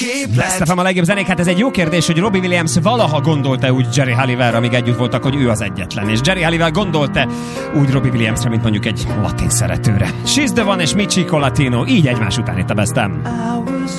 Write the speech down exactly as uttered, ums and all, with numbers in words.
Lesztefem a legjobb zenék, hát ez egy jó kérdés, hogy Robbie Williams valaha gondolta úgy Jerry Halliwellre, amíg együtt voltak, hogy ő az egyetlen. És Jerry Halliwell gondolta úgy Robbie Williamsre, mint mondjuk egy latin szeretőre. She's the One és Michi Colatino, így egymás után itt a Best Damn.